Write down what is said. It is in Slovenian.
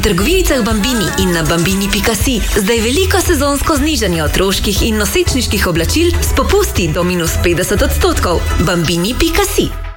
trgovinicah Bambini in na bambini.si zdaj veliko sezonsko znižanje otroških in nosečniških oblačil s popusti do -50%. Bambini.si